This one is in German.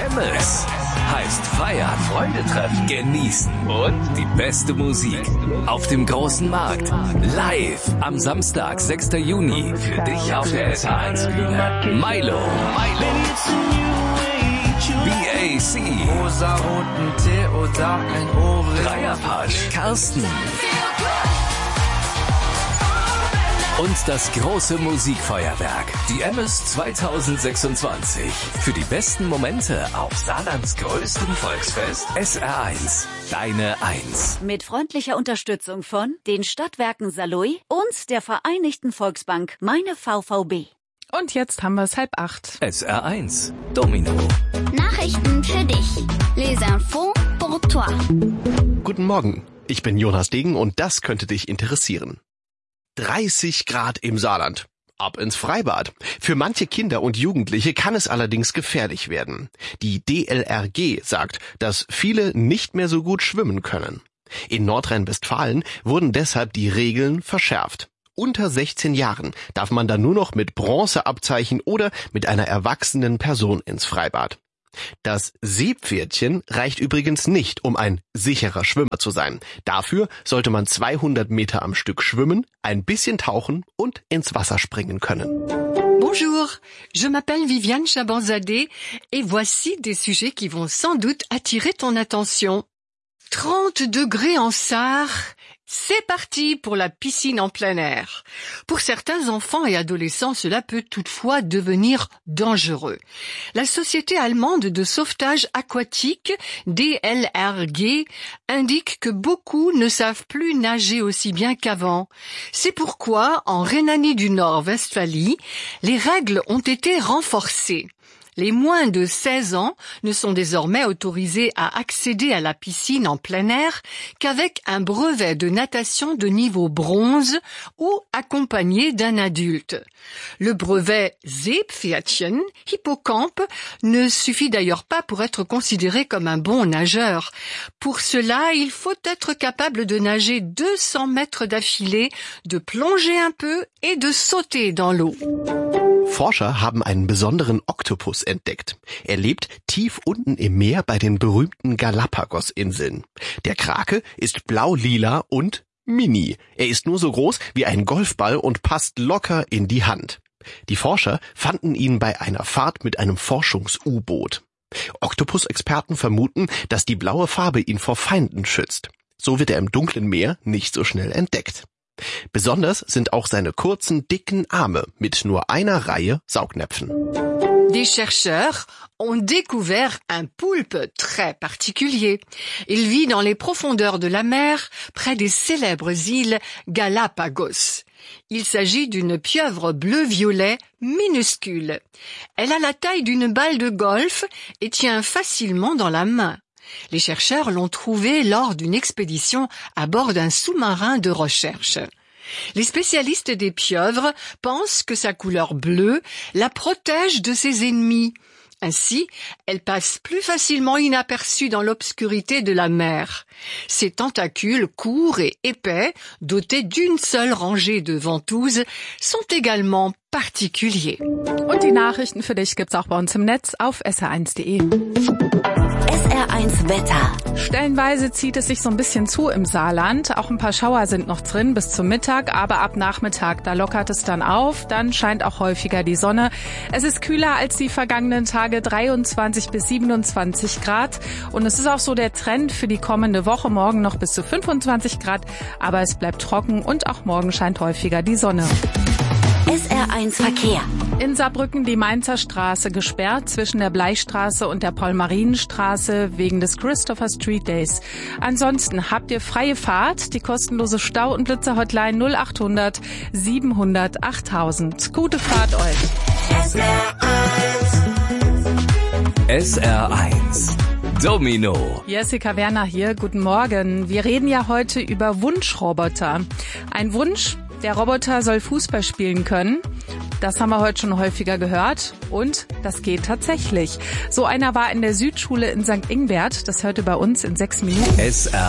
Emmes heißt feiern, Freunde treffen, genießen und die beste Musik auf dem großen Markt. Live am Samstag, 6. Juni. Für dich auf der SR1 Bühne. Milo. BAC. Rosaroten Tee oder ein Ohrring. Dreierpasch. Carsten. Und das große Musikfeuerwerk, die Emmes 2026. Für die besten Momente auf Saarlands größtem Volksfest SR1. Deine 1. Mit freundlicher Unterstützung von den Stadtwerken Saarlouis und der Vereinigten Volksbank Meine VVB. Und jetzt haben wir es 7:30. SR1. Domino. Nachrichten für dich. Les infos pour toi. Guten Morgen, ich bin Jonas Degen und das könnte dich interessieren. 30 Grad im Saarland. Ab ins Freibad. Für manche Kinder und Jugendliche kann es allerdings gefährlich werden. Die DLRG sagt, dass viele nicht mehr so gut schwimmen können. In Nordrhein-Westfalen wurden deshalb die Regeln verschärft. Unter 16 Jahren darf man dann nur noch mit Bronzeabzeichen oder mit einer erwachsenen Person ins Freibad. Das Seepferdchen reicht übrigens nicht, um ein sicherer Schwimmer zu sein. Dafür sollte man 200 Meter am Stück schwimmen, ein bisschen tauchen und ins Wasser springen können. Bonjour, je m'appelle Viviane Chabanzadeh et voici des sujets qui vont sans doute attirer ton attention. 30 degrés en Sarre, c'est parti pour la piscine en plein air. Pour certains enfants et adolescents, cela peut toutefois devenir dangereux. La Société allemande de sauvetage aquatique, DLRG, indique que beaucoup ne savent plus nager aussi bien qu'avant. C'est pourquoi, en Rhénanie du Nord-Westphalie, les règles ont été renforcées. Les moins de 16 ans ne sont désormais autorisés à accéder à la piscine en plein air qu'avec un brevet de natation de niveau bronze ou accompagné d'un adulte. Le brevet Seepferdchen, hippocampe, ne suffit d'ailleurs pas pour être considéré comme un bon nageur. Pour cela, il faut être capable de nager 200 mètres d'affilée, de plonger un peu et de sauter dans l'eau. Forscher haben einen besonderen Oktopus entdeckt. Er lebt tief unten im Meer bei den berühmten Galapagos-Inseln. Der Krake ist blau-lila und mini. Er ist nur so groß wie ein Golfball und passt locker in die Hand. Die Forscher fanden ihn bei einer Fahrt mit einem Forschungs-U-Boot. Oktopus-Experten vermuten, dass die blaue Farbe ihn vor Feinden schützt. So wird er im dunklen Meer nicht so schnell entdeckt. Besonders sind auch seine kurzen, dicken Arme mit nur einer Reihe Saugnäpfen. Des chercheurs ont découvert un poulpe très particulier. Il vit dans les profondeurs de la mer, près des célèbres îles Galapagos. Il s'agit d'une pieuvre bleu-violet minuscule. Elle a la taille d'une balle de golf et tient facilement dans la main. Les chercheurs l'ont trouvé lors d'une expédition à bord d'un sous-marin de recherche. Les spécialistes des pieuvres pensent que sa couleur bleue la protège de ses ennemis. Ainsi, elle passe plus facilement inaperçue dans l'obscurité de la mer. Ses tentacules courts et épais, dotés d'une seule rangée de ventouses, sont également particuliers. Und die Nachrichten für dich gibt's auch bei uns im Netz auf sr1.de. SR1 Wetter. Stellenweise zieht es sich so ein bisschen zu im Saarland. Auch ein paar Schauer sind noch drin bis zum Mittag, aber ab Nachmittag, da lockert es dann auf. Dann scheint auch häufiger die Sonne. Es ist kühler als die vergangenen Tage, 23 bis 27 Grad. Und es ist auch so der Trend für die kommende Woche. Morgen noch bis zu 25 Grad, aber es bleibt trocken und auch morgen scheint häufiger die Sonne. SR1 Verkehr. In Saarbrücken die Mainzer Straße gesperrt zwischen der Bleichstraße und der Paul-Marien-Straße wegen des Christopher Street Days. Ansonsten habt ihr freie Fahrt, die kostenlose Stau- und Blitzer-Hotline 0800 700 8000. Gute Fahrt euch. SR1. Domino. Jessica Werner hier, guten Morgen. Wir reden ja heute über Wunschroboter. Ein Wunsch, der Roboter soll Fußball spielen können. Das haben wir heute schon häufiger gehört und das geht tatsächlich. So einer war in der Südschule in St. Ingbert. Das hört ihr bei uns in 6 Minuten. SR